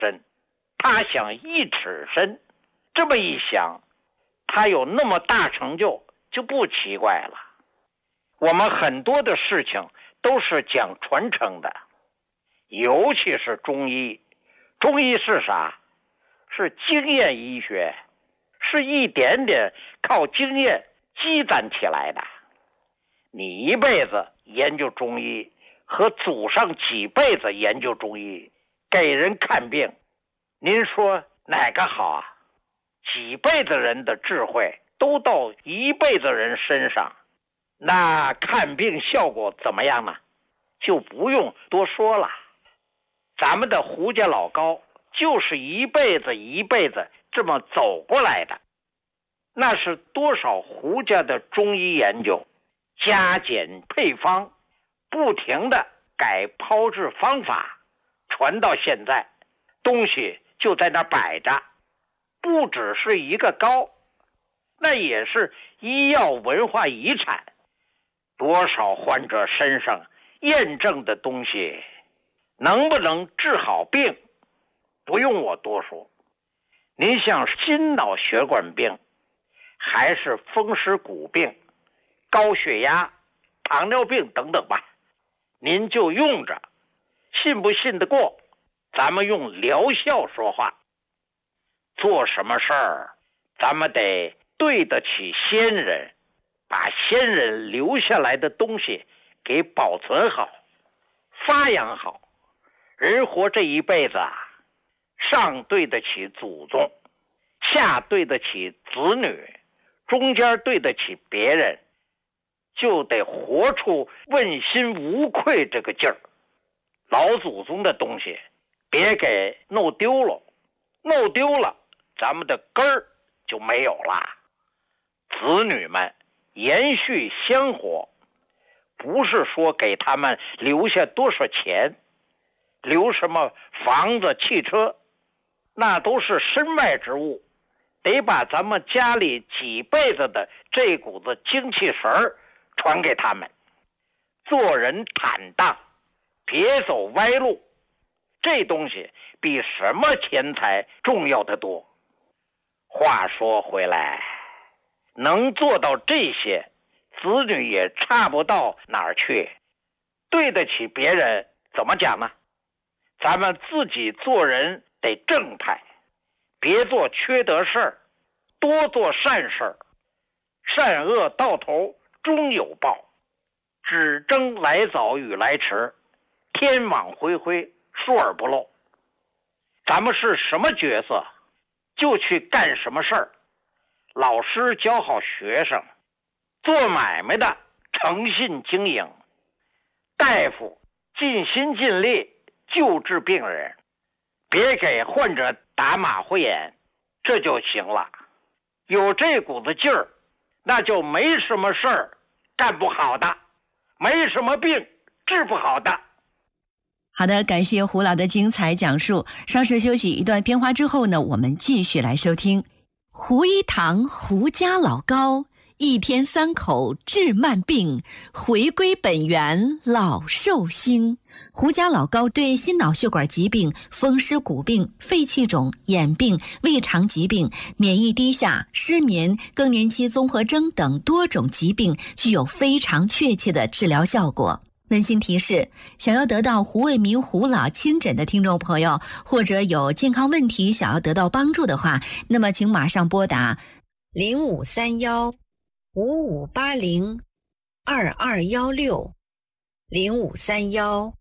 深，他想1尺深。这么一想，他有那么大成就就不奇怪了。我们很多的事情都是讲传承的，尤其是中医。中医是啥？是经验医学，是一点点靠经验积攒起来的。你一辈子研究中医，和祖上几辈子研究中医，给人看病，您说哪个好啊？几辈子人的智慧都到一辈子人身上，那看病效果怎么样呢？就不用多说了。咱们的胡家老高就是一辈子一辈子这么走过来的，那是多少胡家的中医研究，加减配方，不停的改炮制方法，传到现在，东西就在那摆着，不只是一个高，那也是医药文化遗产。多少患者身上验证的东西，能不能治好病，不用我多说。您像心脑血管病，还是风湿骨病、高血压、糖尿病等等吧，您就用着，信不信得过？咱们用疗效说话。做什么事儿，咱们得对得起先人，把先人留下来的东西给保存好，发扬好。人活这一辈子啊，上对得起祖宗，下对得起子女，中间对得起别人，就得活出问心无愧这个劲儿。老祖宗的东西别给弄丢了，弄丢了咱们的根儿就没有了。子女们延续香火，不是说给他们留下多少钱，留什么房子汽车，那都是身外之物，得把咱们家里几辈子的这股子精气神儿传给他们。做人坦荡，别走歪路，这东西比什么钱财重要得多。话说回来，能做到这些，子女也差不到哪儿去。对得起别人，怎么讲呢？咱们自己做人得正派，别做缺德事儿，多做善事儿。善恶到头终有报，只争来早与来迟，天网恢恢，疏而不漏。咱们是什么角色，就去干什么事儿。老师教好学生，做买卖的诚信经营，大夫尽心尽力救治病人，别给患者打马虎眼，这就行了。有这股子劲儿，那就没什么事儿干不好的，没什么病治不好的。 好的，感谢胡老的精彩讲述。稍事休息一段片花之后呢，我们继续来收听胡一堂胡家老高，一天3口治慢病，回归本源老寿星。胡家老高对心脑血管疾病、风湿骨病、肺气肿、眼病、胃肠疾病、免疫低下、失眠、更年期综合征等多种疾病具有非常确切的治疗效果。温馨提示，想要得到胡卫民胡老亲诊的听众朋友，或者有健康问题想要得到帮助的话，那么请马上拨打0531-5580-2216 0531-5580-2216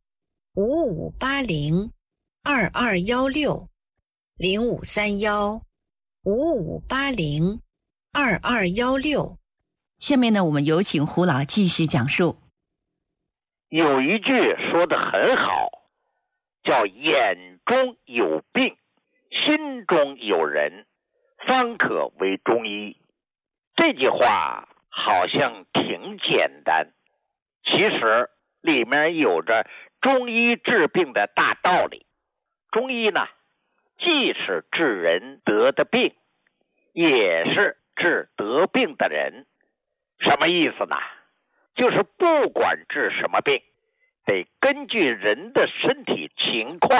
0531-5580-2216。下面呢，我们有请胡老继续讲述。 有一句说得很好，叫眼中有病，心中有人，方可为中医。这句话好像挺简单，其实里面有着中医治病的大道理。中医呢，既是治人得的病，也是治得病的人。什么意思呢？就是不管治什么病，得根据人的身体情况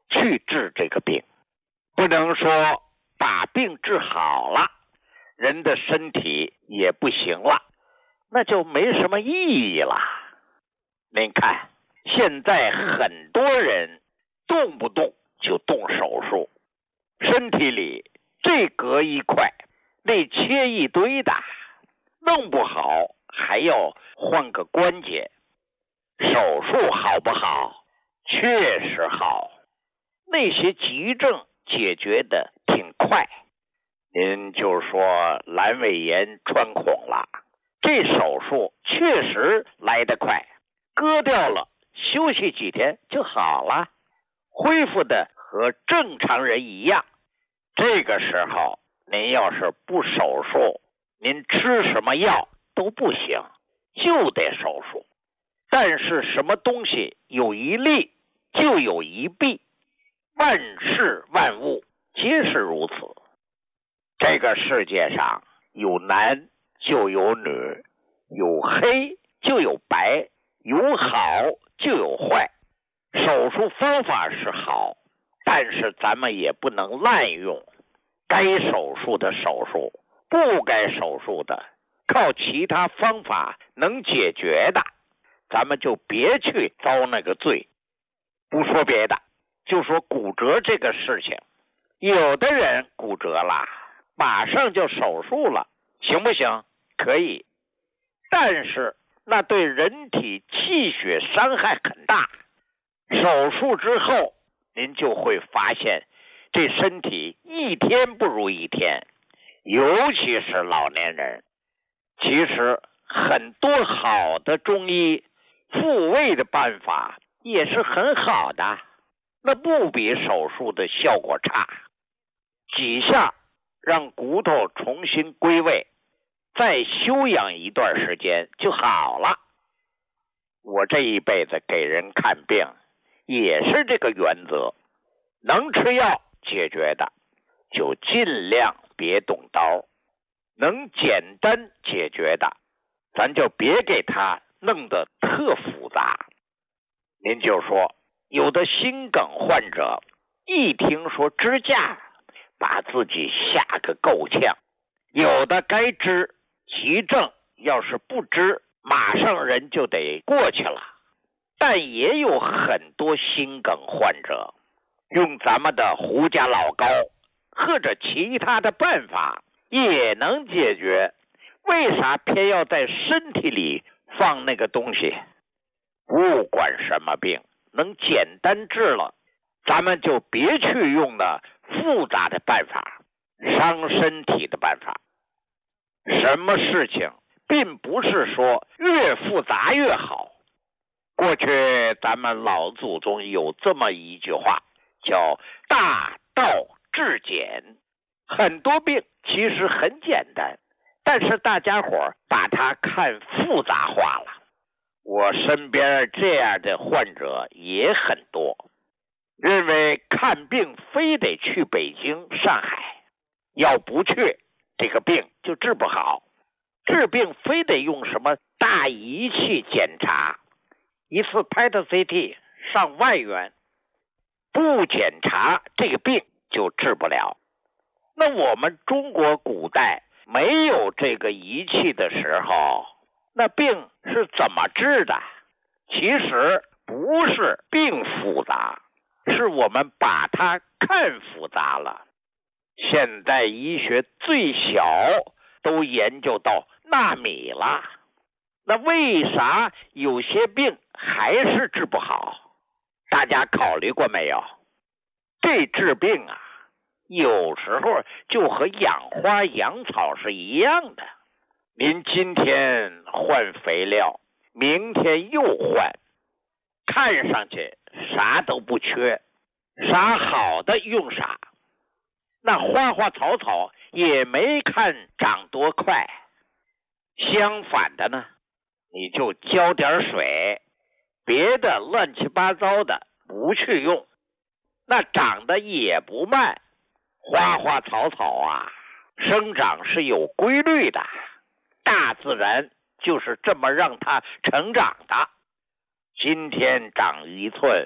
去治这个病，不能说把病治好了，人的身体也不行了，那就没什么意义了。您看，现在很多人动不动就动手术，身体里这割一块，那切一堆的，弄不好还要换个关节。手术好不好？确实好，那些急症解决的挺快。您就说阑尾炎穿孔了，这手术确实来得快，割掉了，休息几天就好了，恢复的和正常人一样。这个时候您要是不手术，您吃什么药都不行，就得手术。但是什么东西有一利就有一弊，万事万物皆是如此。这个世界上有男就有女，有黑就有白，有好就有坏。手术方法是好，但是咱们也不能滥用，该手术的手术，不该手术的，靠其他方法能解决的，咱们就别去遭那个罪。不说别的，就说骨折这个事情，有的人骨折了，马上就手术了，行不行？可以，但是那对人体气血伤害很大。手术之后，您就会发现这身体一天不如一天，尤其是老年人。其实很多好的中医复位的办法也是很好的，那不比手术的效果差。几下让骨头重新归位，再休养一段时间就好了。我这一辈子给人看病也是这个原则，能吃药解决的就尽量别动刀，能简单解决的咱就别给他弄得特复杂。您就说有的心梗患者一听说支架，把自己吓个够呛，有的该支急症要是不支，马上人就得过去了。但也有很多心梗患者用咱们的胡家老膏或者其他的办法也能解决，为啥偏要在身体里放那个东西？不管什么病，能简单治了，咱们就别去用那复杂的办法，伤身体的办法。什么事情并不是说越复杂越好。过去咱们老祖宗有这么一句话，叫大道至简。很多病其实很简单，但是大家伙把它看复杂化了。我身边这样的患者也很多，认为看病非得去北京、上海，要不去这个病就治不好。治病非得用什么大仪器检查，一次拍的 CT 上万元，不检查这个病就治不了。那我们中国古代没有这个仪器的时候，那病是怎么治的？其实不是病复杂，是我们把它看复杂了。现代医学最小都研究到纳米了，那为啥有些病还是治不好？大家考虑过没有？这治病啊，有时候就和养花养草是一样的。您今天换肥料，明天又换，看上去啥都不缺，啥好的用啥。那花花草草也没看长多快。相反的呢，你就浇点水，别的乱七八糟的不去用，那长得也不慢。花花草草啊，生长是有规律的，大自然就是这么让它成长的。今天长1寸，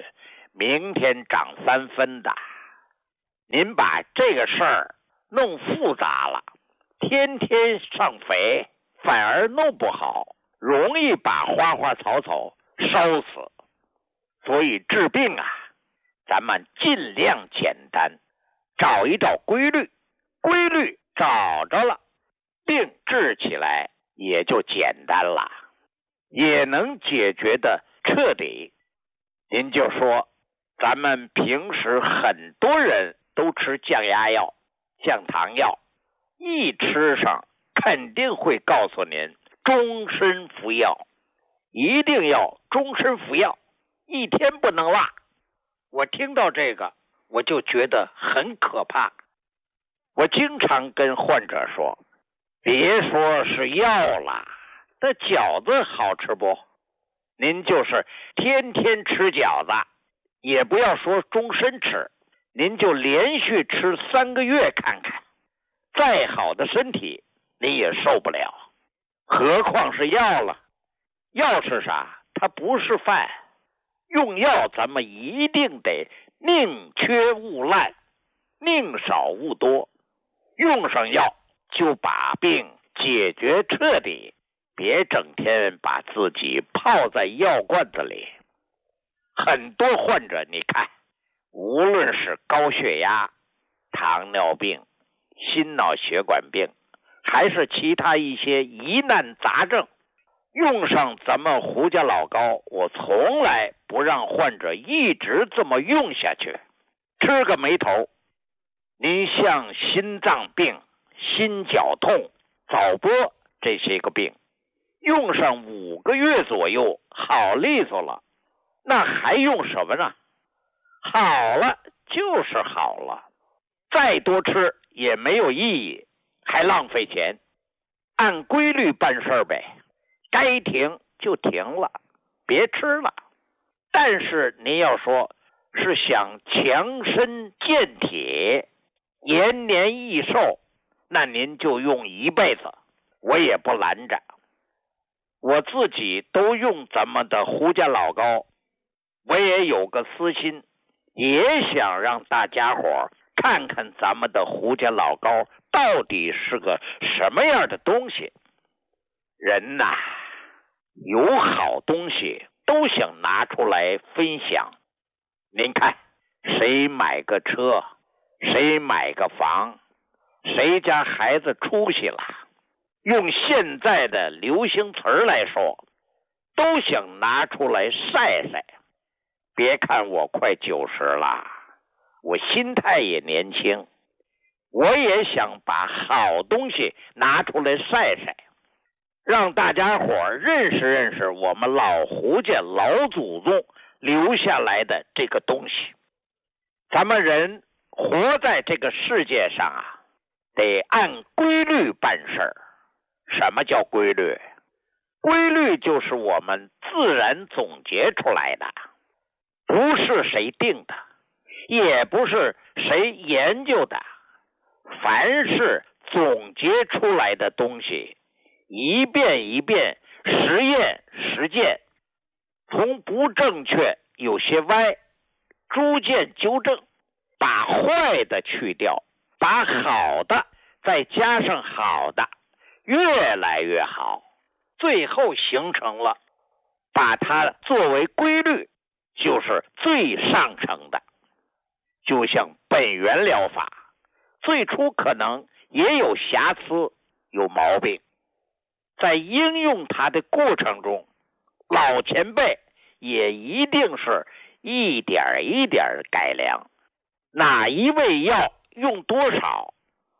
明天长3分的。您把这个事儿弄复杂了，天天上肥，反而弄不好，容易把花花草草烧死。所以治病啊，咱们尽量简单，找一道规律，规律找着了，病治起来也就简单了，也能解决的彻底。您就说咱们平时很多人都吃降压药、降糖药，一吃上肯定会告诉您终身服药，一定要终身服药，一天不能落。我听到这个我就觉得很可怕。我经常跟患者说，别说是药了，这饺子好吃不？您就是天天吃饺子，也不要说终身吃，您就连续吃3个月看看，再好的身体您也受不了，何况是药了。药是啥？它不是饭。用药咱们一定得宁缺毋滥，宁少勿多，用上药就把病解决彻底，别整天把自己泡在药罐子里。很多患者你看，无论是高血压、糖尿病、心脑血管病，还是其他一些疑难杂症，用上咱们胡家老膏，我从来不让患者一直这么用下去，吃个没头。您像心脏病、心绞痛、早搏这些个病，用上5个月左右好利索了，那还用什么呢？好了就是好了，再多吃也没有意义，还浪费钱。按规律办事呗，该停就停了，别吃了。但是您要说是想强身健体、延年益寿，那您就用一辈子，我也不拦着。我自己都用咱们的胡家老膏，我也有个私心，也想让大家伙看看咱们的胡家老膏到底是个什么样的东西。人呐，有好东西都想拿出来分享。您看，谁买个车，谁买个房，谁家孩子出息了，用现在的流行词儿来说，都想拿出来晒晒。别看我快90了，我心态也年轻，我也想把好东西拿出来晒晒，让大家伙认识认识我们老胡家老祖宗留下来的这个东西。咱们人活在这个世界上啊，得按规律办事儿。什么叫规律？规律就是我们自然总结出来的，不是谁定的，也不是谁研究的。凡是总结出来的东西，一遍一遍实验实践，从不正确有些歪，逐渐纠正，把坏的去掉，把好的再加上好的，越来越好，最后形成了把它作为规律，就是最上乘的。就像本源疗法，最初可能也有瑕疵，有毛病，在应用它的过程中，老前辈也一定是一点一点改良。哪一味药用多少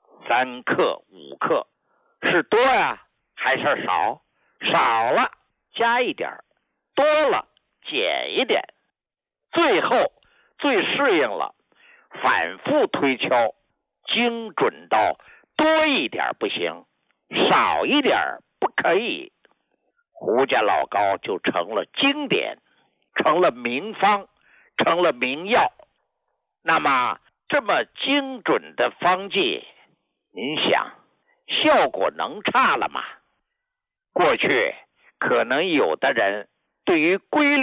，3克5克，是多呀还是少？少了加一点，多了减一点，最后最适应了，反复推敲，精准到多一点不行，少一点不可以。胡家老膏就成了经典，成了名方，成了名药。那么这么精准的方剂，您想效果能差了吗？过去可能有的人对于规律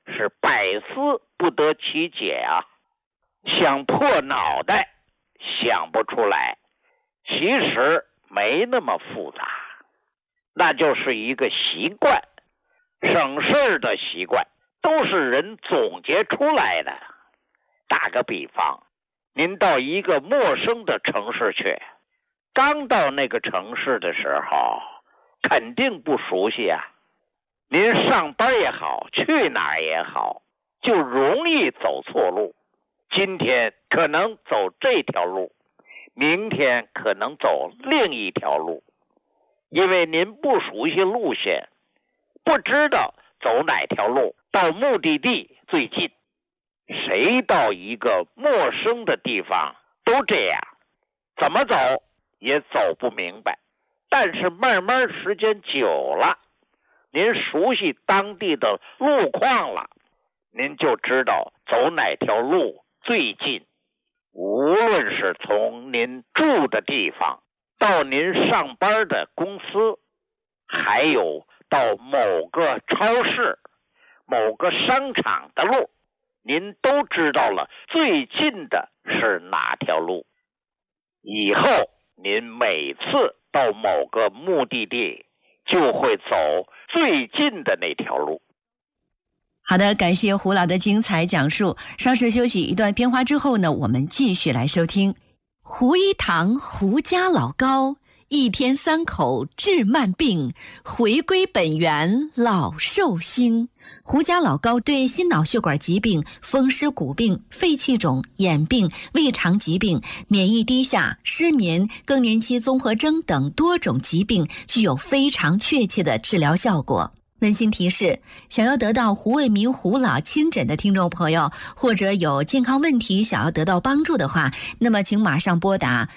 是百思不得其解啊，想破脑袋想不出来。其实没那么复杂，那就是一个习惯，省事的习惯，都是人总结出来的。打个比方，您到一个陌生的城市去，刚到那个城市的时候，肯定不熟悉啊。您上班也好，去哪儿也好，就容易走错路。今天可能走这条路，明天可能走另一条路，因为您不熟悉路线，不知道走哪条路到目的地最近。谁到一个陌生的地方都这样，怎么走也走不明白。但是慢慢时间久了，您熟悉当地的路况了，您就知道走哪条路最近。无论是从您住的地方到您上班的公司，还有到某个超市、某个商场的路，您都知道了最近的是哪条路。以后您每次到某个目的地就会走最近的那条路。 好的，感谢胡老的精彩讲述。稍事休息一段片花之后呢，我们继续来收听胡一堂胡家老高，一天3口治慢病，回归本源老寿星。胡家老高对心脑血管疾病、风湿骨病、肺气肿、眼病、胃肠疾病、免疫低下、失眠、更年期综合征等多种疾病具有非常确切的治疗效果。温馨提示，想要得到胡卫民胡老亲诊的听众朋友，或者有健康问题想要得到帮助的话，那么请马上拨打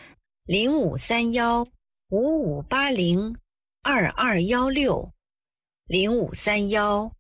053155802216 053155802216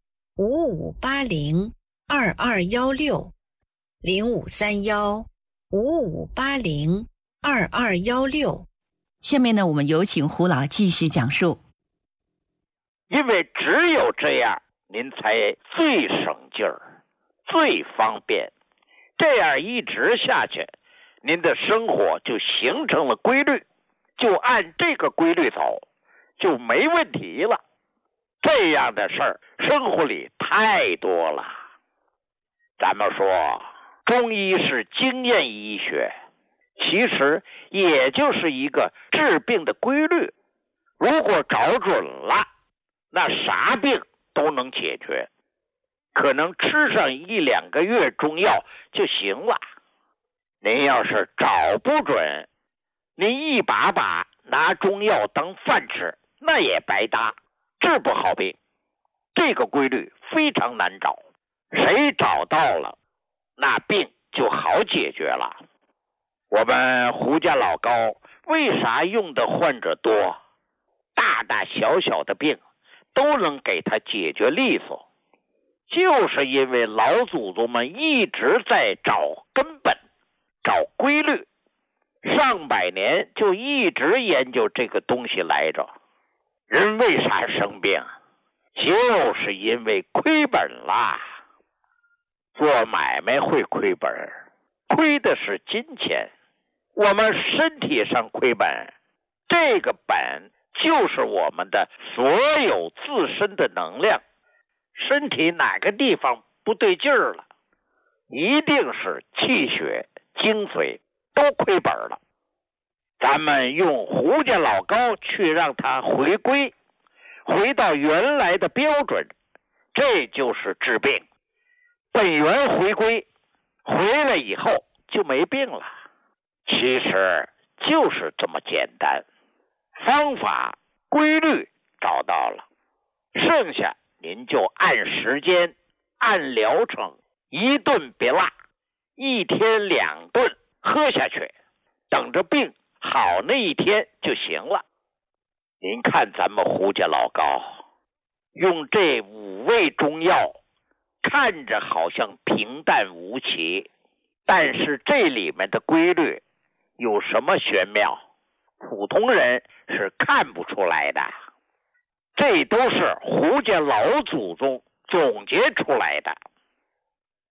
053155802216。 下面呢，我们有请胡老继续讲述。 因为只有这样，您才最省劲儿，最方便。这样一直下去，您的生活就形成了规律，就按这个规律走，就没问题了。这样的事儿，生活里太多了。咱们说，中医是经验医学，其实也就是一个治病的规律。如果找准了，那啥病都能解决，可能吃上1、2个月中药就行了。您要是找不准，您一把把拿中药当饭吃，那也白搭，治不好病。这个规律非常难找，谁找到了，那病就好解决了。我们胡家老高为啥用的患者多？大大小小的病都能给他解决利索，就是因为老祖宗们一直在找根本，找规律，上百年就一直研究这个东西来着。人为啥生病？就是因为亏本啦。做买卖会亏本，亏的是金钱。我们身体上亏本，这个本就是我们的所有自身的能量。身体哪个地方不对劲儿了，一定是气血、精髓都亏本了。咱们用胡家老高去让它回归，回到原来的标准，这就是治病。本源回归，回来以后就没病了。其实就是这么简单。方法规律找到了，剩下您就按时间按疗程，一顿别落，1天2顿喝下去，等着病好那一天就行了。您看咱们胡家老高用这5味中药，看着好像平淡无奇，但是这里面的规律有什么玄妙，普通人是看不出来的。这都是胡家老祖宗总结出来的。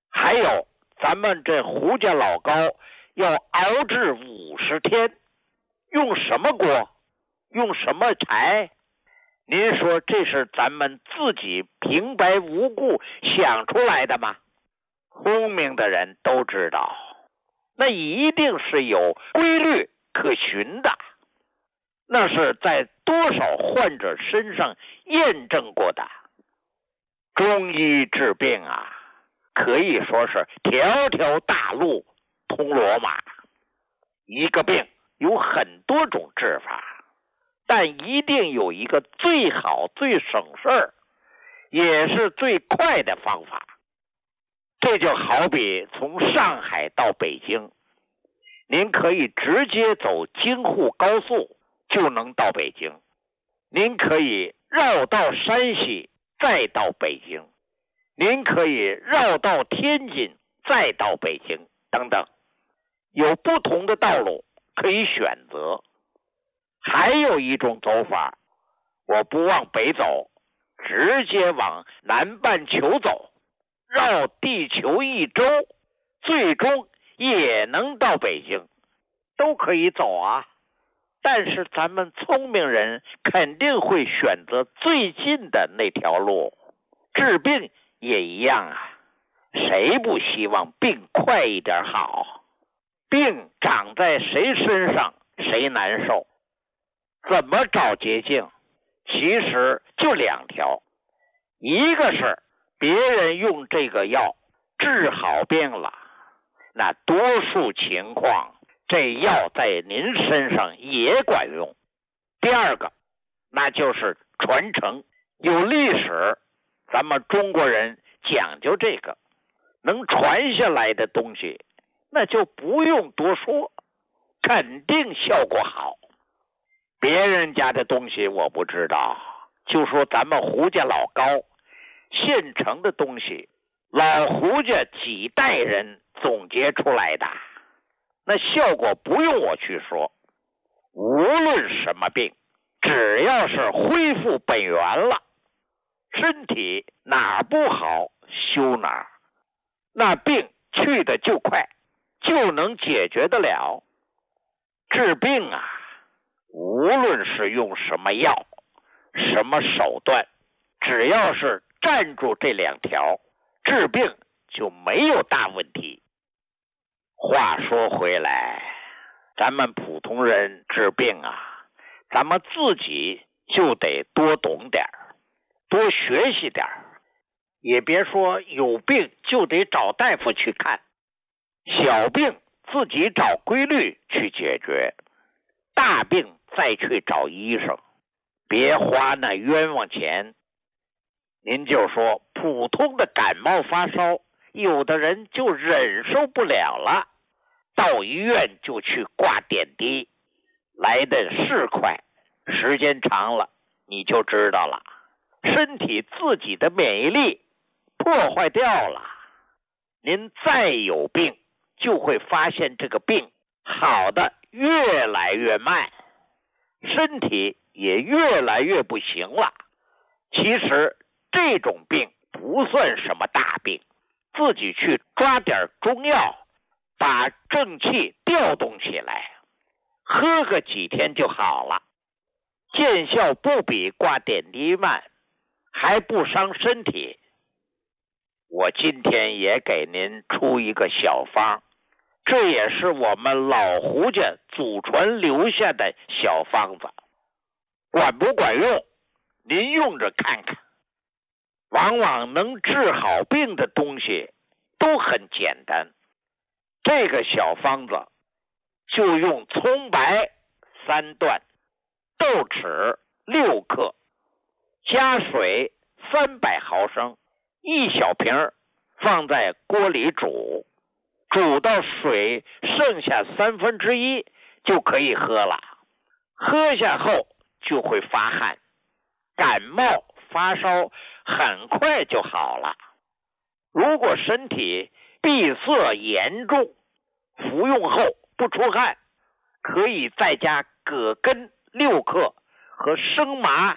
还有咱们这胡家老糕要熬制50天，用什么锅？用什么柴？您说这是咱们自己平白无故想出来的吗？聪明的人都知道，那一定是有规律可循的，那是在多少患者身上验证过的。中医治病啊，可以说是条条大路通罗马。一个病有很多种治法，但一定有一个最好最省事儿也是最快的方法。这就好比从上海到北京，您可以直接走京沪高速就能到北京，您可以绕到山西再到北京，您可以绕到天津再到北京等等，有不同的道路可以选择。还有一种走法，我不往北走，直接往南半球走，绕地球一周，最终也能到北京，都可以走啊。但是咱们聪明人肯定会选择最近的那条路。治病也一样啊，谁不希望病快一点好？病长在谁身上，谁难受。怎么找捷径？其实就2条，一个是别人用这个药治好病了，那多数情况这药在您身上也管用。第二个，那就是传承，有历史，咱们中国人讲究这个，能传下来的东西，那就不用多说，肯定效果好。别人家的东西我不知道，就说咱们胡家老糕现成的东西，老胡家几代人总结出来的，那效果不用我去说。无论什么病，只要是恢复本源了，身体哪儿不好修哪儿，那病去的就快，就能解决得了。治病啊，无论是用什么药，什么手段，只要是站住这2条，治病就没有大问题。话说回来，咱们普通人治病啊，咱们自己就得多懂点儿，多学习点儿，也别说有病就得找大夫去看，小病自己找规律去解决，大病再去找医生，别花那冤枉钱。您就说普通的感冒发烧，有的人就忍受不了了，到医院就去挂点滴，来的是快，时间长了你就知道了，身体自己的免疫力破坏掉了。您再有病，就会发现这个病好的越来越慢，身体也越来越不行了。其实这种病不算什么大病，自己去抓点中药，把正气调动起来，喝个几天就好了，见效不比挂点滴慢，还不伤身体。我今天也给您出一个小方，这也是我们老胡家祖传留下的小方子，管不管用您用着看看。往往能治好病的东西都很简单，这个小方子就用葱白3段，豆豉6克，加水300毫升，1小瓶，放在锅里煮，煮到水剩下1/3就可以喝了。喝下后就会发汗，感冒发烧很快就好了。如果身体闭塞严重，服用后不出汗，可以再加葛根6克和生麻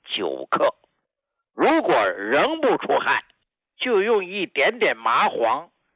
9克。如果仍不出汗，就用一点点麻黄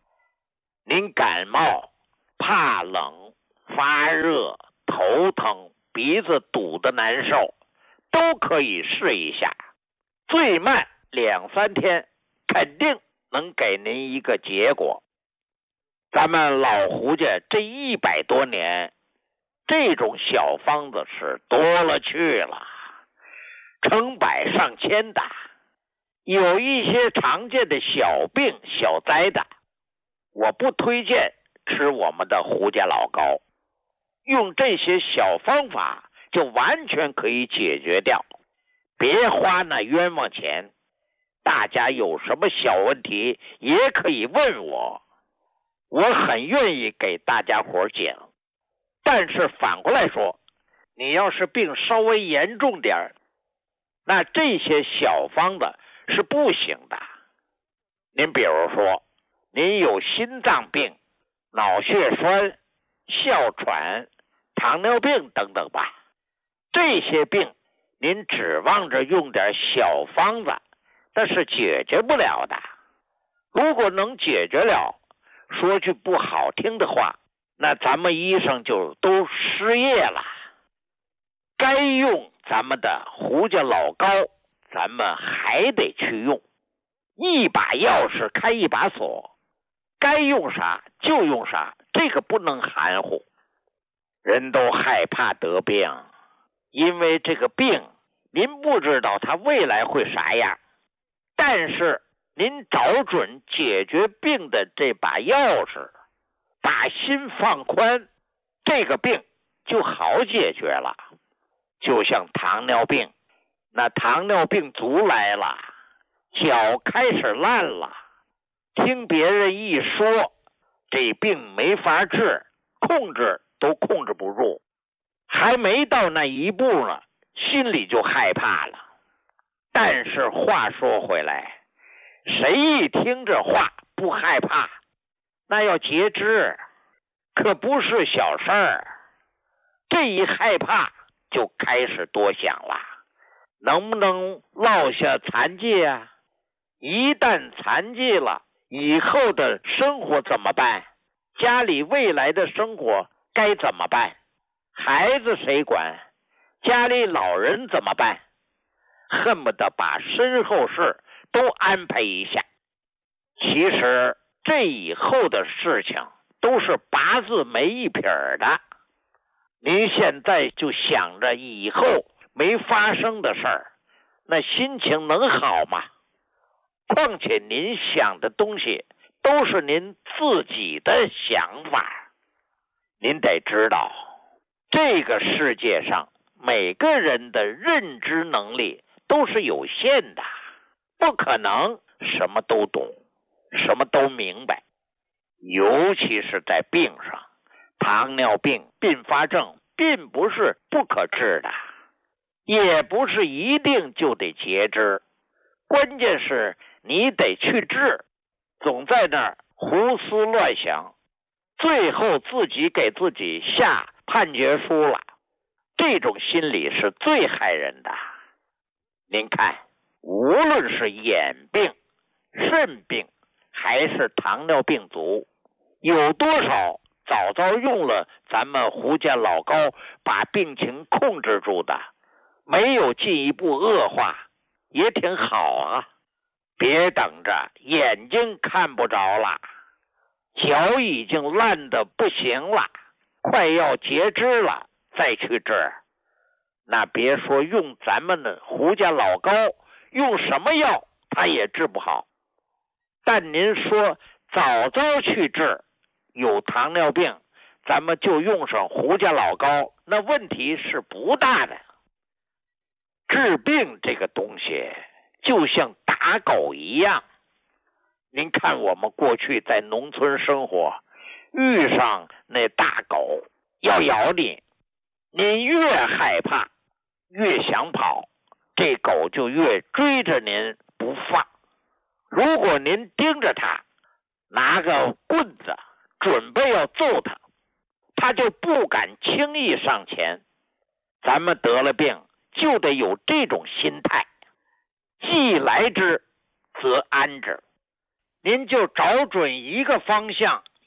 您感冒、怕冷、发热、头疼、鼻子堵得难受，都可以试一下，最慢2-3天，肯定能给您一个结果。咱们老胡家这100多年，这种小方子是多了去了，成百上千的。有一些常见的小病小灾的，我不推荐吃我们的胡家老膏，用这些小方法就完全可以解决掉，别花那冤枉钱。大家有什么小问题也可以问我，我很愿意给大家伙讲。但是反过来说，你要是病稍微严重点，那这些小方子是不行的。您比如说，您有心脏病、脑血栓、哮喘、糖尿病等等吧，这些病您指望着用点小方子，那是解决不了的。如果能解决了，说句不好听的话，那咱们医生就都失业了。该用咱们的胡家老膏，咱们还得去用。一把钥匙开一把锁，该用啥就用啥，这个不能含糊。人都害怕得病，因为这个病您不知道它未来会啥样，但是您找准解决病的这把钥匙，把心放宽，这个病就好解决了。就像糖尿病，那糖尿病足来了，脚开始烂了，听别人一说这病没法治，控制都控制不住，还没到那一步呢，心里就害怕了。但是话说回来，谁一听这话不害怕？那要截肢，可不是小事儿。这一害怕就开始多想了，能不能落下残疾啊？一旦残疾了，以后的生活怎么办？家里未来的生活该怎么办？孩子谁管？家里老人怎么办？恨不得把身后事都安排一下。其实这以后的事情都是八字没一撇的，您现在就想着以后没发生的事儿，那心情能好吗？况且您想的东西都是您自己的想法。您得知道，这个世界上每个人的认知能力都是有限的，不可能什么都懂，什么都明白。尤其是在病上，糖尿病并发症并不是不可治的，也不是一定就得截肢，关键是你得去治，总在那儿胡思乱想，最后自己给自己下判决书了，这种心理是最害人的。您看，无论是眼病、肾病还是糖尿病足，有多少早用了咱们胡家老膏把病情控制住的，没有进一步恶化，也挺好啊。别等着眼睛看不着了，脚已经烂得不行了，快要截肢了再去治，那别说用咱们的胡家老膏，用什么药它也治不好。但您说早去治，有糖尿病咱们就用上胡家老膏，那问题是不大的。治病这个东西就像打狗一样，您看我们过去在农村生活，遇上那大狗要咬你，您越害怕越想跑，这狗就越追着您不放。如果您盯着它，拿个棍子准备要揍它，它就不敢轻易上前。咱们得了病就得有这种心态，既来之则安之。您就找准一个方向，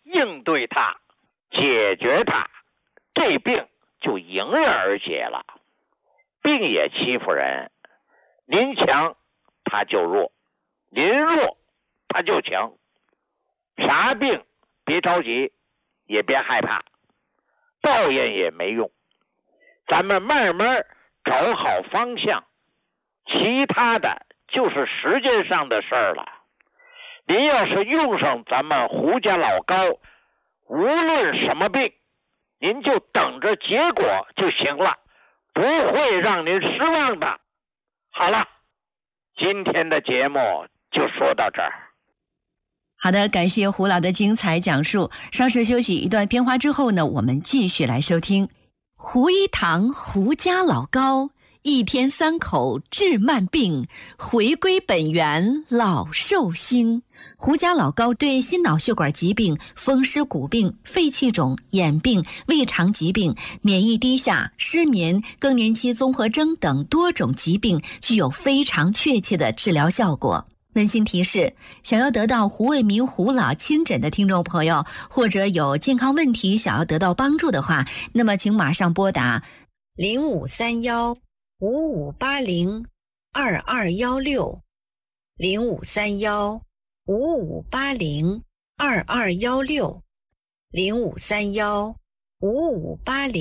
应对它，解决它，这病就迎刃而解了。病也欺负人，您强他就弱，您弱他就强。啥病别着急，也别害怕，抱怨也没用，咱们慢慢找好方向，其他的就是时间上的事儿了。您要是用上咱们胡家老膏，无论什么病，您就等着结果就行了，不会让您失望的。好了，今天的节目就说到这儿。 好的，感谢胡老的精彩讲述。稍事休息一段片花之后呢，我们继续来收听胡一堂胡家老膏，一天3口治慢病，回归本源老寿星。胡家老膏对心脑血管疾病、风湿骨病、肺气肿、眼病、胃肠疾病、免疫低下、失眠、更年期综合征等多种疾病具有非常确切的治疗效果。温馨提示，想要得到胡卫民胡老亲诊的听众朋友，或者有健康问题想要得到帮助的话，那么请马上拨打 053155802216 053155802216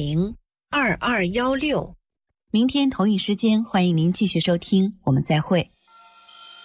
053155802216。 明天同一时间，欢迎您继续收听，我们再会。